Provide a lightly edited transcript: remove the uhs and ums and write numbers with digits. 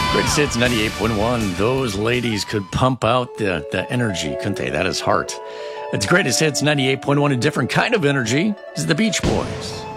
Greatest Hits 98.1. Those ladies could pump out the energy, couldn't they? That is heart. It's Greatest Hits 98.1. A different kind of energy is the Beach Boys.